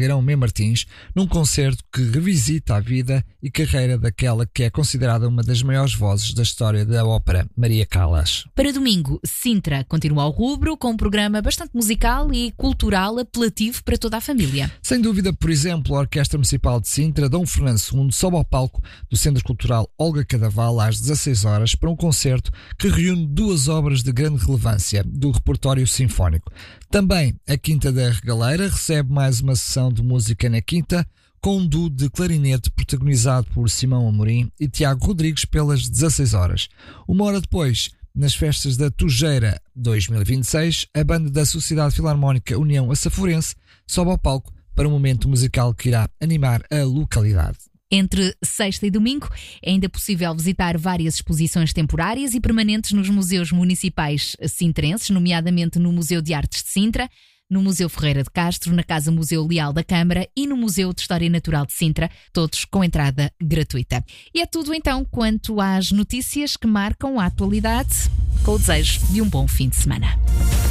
Salgueirão Mem Martins, num concerto que revisita a vida e carreira daquela que é considerada uma das maiores vozes da história da ópera, Maria Callas. Para domingo, Sintra continua ao rubro, com um programa bastante musical e cultural apelativo para toda a família. Sem dúvida, por exemplo, a Orquestra Municipal de Sintra, Dom Fernando II, sobe ao palco do Centro Cultural Olga Cadaval às 16 horas para um concerto que reúne duas obras de grande relevância do repertório sinfónico. Também a Quinta da Regaleira recebe mais uma sessão de música na Quinta, com um duo de clarinete protagonizado por Simão Amorim e Tiago Rodrigues pelas 16 horas. Uma hora depois, nas festas da Tujeira 2026, a banda da Sociedade Filarmónica União Açaforense sobe ao palco para um momento musical que irá animar a localidade. Entre sexta e domingo é ainda possível visitar várias exposições temporárias e permanentes nos museus municipais sintrenses, nomeadamente no Museu de Artes de Sintra, no Museu Ferreira de Castro, na Casa Museu Leal da Câmara e no Museu de História Natural de Sintra, todos com entrada gratuita. E é tudo então quanto às notícias que marcam a atualidade, com o desejo de um bom fim de semana.